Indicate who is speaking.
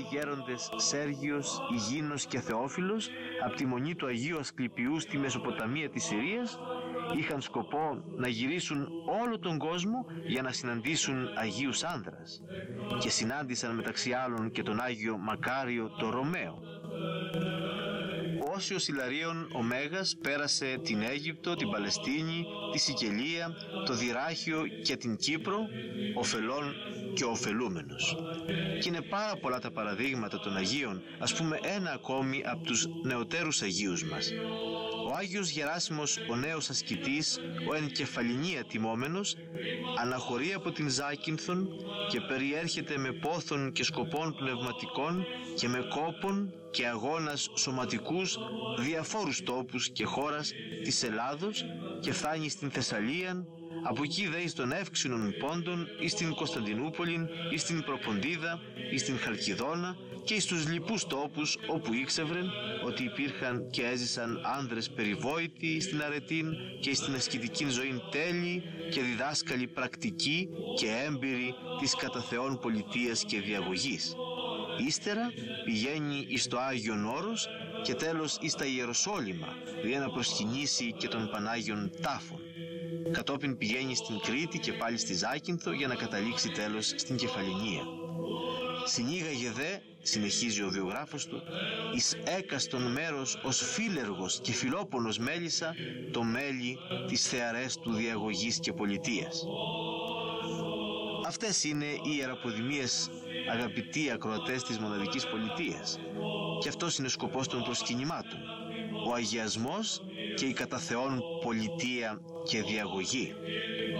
Speaker 1: γέροντες Σέργιος, Ιγίνος και Θεόφιλος από τη μονή του Αγίου Ασκληπιού στη Μεσοποταμία της Συρίας είχαν σκοπό να γυρίσουν όλο τον κόσμο για να συναντήσουν Αγίους άνδρας και συνάντησαν μεταξύ άλλων και τον Άγιο Μακάριο το Ρωμαίο. Ο Όσιος Ιλαρίων ο Μέγας πέρασε την Αίγυπτο, την Παλαιστίνη, τη Σικελία, το Δυράχιο και την Κύπρο, ωφελών και ωφελούμενος. Και είναι πάρα πολλά τα παραδείγματα των Αγίων, ας πούμε ένα ακόμη από τους νεωτέρους Αγίους μας. Ο Άγιος Γεράσιμος ο νέος ασκητής, ο εν κεφαλινία τιμόμενος, αναχωρεί από την Ζάκυνθον και περιέρχεται με πόθον και σκοπών πνευματικών και με κόπον και αγώνας σωματικούς διαφόρους τόπους και χώρας της Ελλάδος και φτάνει στην Θεσσαλία, από εκεί δε εις των εύξηνων πόντων, εις την Κωνσταντινούπολην, εις την Προποντίδα, εις την Χαλκιδόνα και εις τους λοιπούς τόπους όπου ήξευρεν ότι υπήρχαν και έζησαν άνδρες περιβόητοι στην αρετήν και εις την ασκητικήν ζωήν τέλειοι και διδάσκαλοι πρακτικοί και έμπειροι της κατά Θεόν πολιτείας και διαγωγής. Ύστερα πηγαίνει εις το Άγιον Όρος και τέλος εις τα Ιεροσόλυμα για να προσκυνήσει και των Πανάγιων Τάφων. Κατόπιν πηγαίνει στην Κρήτη και πάλι στη Ζάκυνθο για να καταλήξει τέλος στην Κεφαλινία. Συνήγαγε δε, συνεχίζει ο βιογράφος του, εις έκαστον μέρος ως φίλεργος και φιλόπονος μέλισσα το μέλι της θεαρές του διαγωγής και πολιτείας. Αυτές είναι οι ιεραποδημίες, αγαπητοί ακροατές της μοναδικής πολιτείας, και αυτός είναι ο σκοπός των προσκυνημάτων, ο αγιασμός και η κατά Θεόν πολιτεία και διαγωγή.